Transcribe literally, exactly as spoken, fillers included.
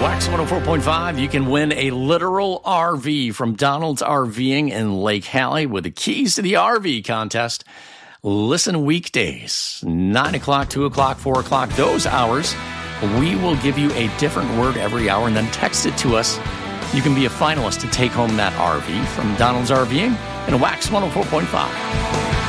Wax one oh four point five, you can win a literal R V from Donald's RVing in Lake Hallie with the keys to the R V contest. Listen weekdays, nine o'clock, two o'clock, four o'clock, those hours. We will give you a different word every hour and then text it to us. You can be a finalist to take home that R V from Donald's RVing and Wax one oh four point five.